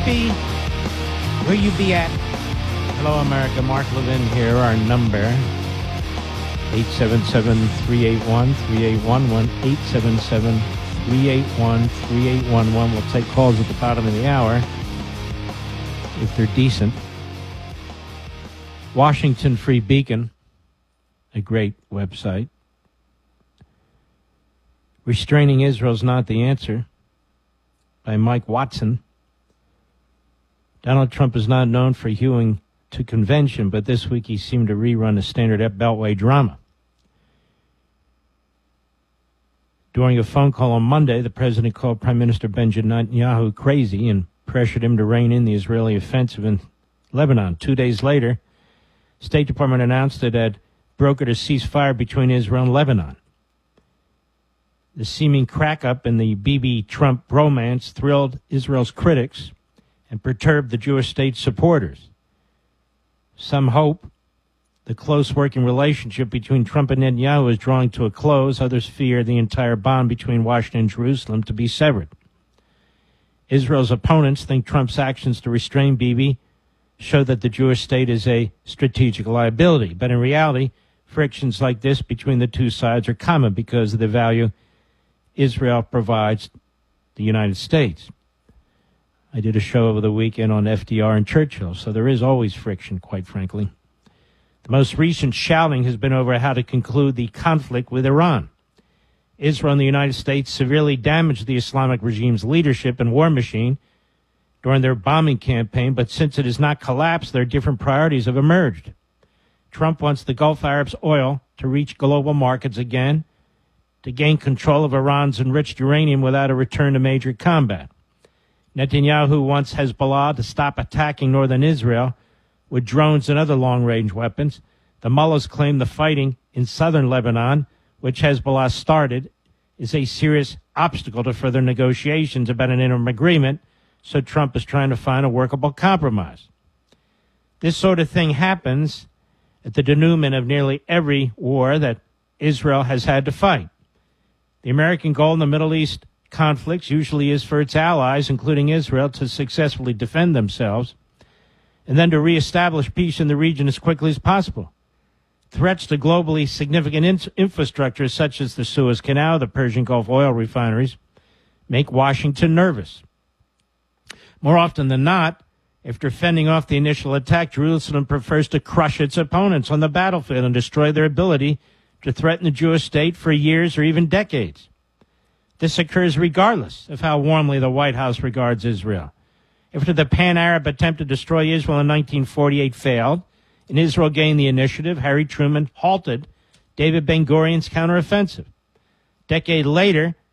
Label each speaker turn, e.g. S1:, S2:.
S1: be? Where you be at? Hello, America. Mark Levin here. Our number, 877-381-3811, 877-381-3811. We'll take calls at the bottom of the hour if they're decent. Washington Free Beacon, a great website. Restraining Israel's Not the Answer, by Mike Watson. Donald Trump is not known for hewing to convention, but this week he seemed to rerun a standard Beltway drama. During a phone call on Monday, the president called Prime Minister Benjamin Netanyahu crazy and pressured him to rein in the Israeli offensive in Lebanon. 2 days later, State Department announced it had brokered a ceasefire between Israel and Lebanon. The seeming crack-up in the Bibi-Trump romance thrilled Israel's critics and perturbed the Jewish state supporters. Some hope the close working relationship between Trump and Netanyahu is drawing to a close. Others fear the entire bond between Washington and Jerusalem to be severed. Israel's opponents think Trump's actions to restrain Bibi show that the Jewish state is a strategic liability. But in reality, frictions like this between the two sides are common because of the value Israel provides the United States. I did a show over the weekend on FDR and Churchill, so there is always friction, quite frankly. The most recent shouting has been over how to conclude the conflict with Iran. Israel and the United States severely damaged the Islamic regime's leadership and war machine during their bombing campaign, but since it has not collapsed, their different priorities have emerged. Trump wants the Gulf Arabs' oil to reach global markets again, to gain control of Iran's enriched uranium without a return to major combat. Netanyahu wants Hezbollah to stop attacking northern Israel with drones and other long-range weapons. The mullahs claim the fighting in southern Lebanon, which Hezbollah started, is a serious obstacle to further negotiations about an interim agreement, so Trump is trying to find a workable compromise. This sort of thing happens at the denouement of nearly every war that Israel has had to fight. The American goal in the Middle East conflicts usually is for its allies, including Israel, to successfully defend themselves and then to reestablish peace in the region as quickly as possible. Threats to globally significant infrastructure such as the Suez Canal, the Persian Gulf oil refineries, make Washington nervous. More often than not, after fending off the initial attack, Jerusalem prefers to crush its opponents on the battlefield and destroy their ability to threaten the Jewish state for years or even decades. This occurs regardless of how warmly the White House regards Israel. After the Pan-Arab attempt to destroy Israel in 1948 failed, and Israel gained the initiative, Harry Truman halted David Ben-Gurion's counteroffensive. A decade later,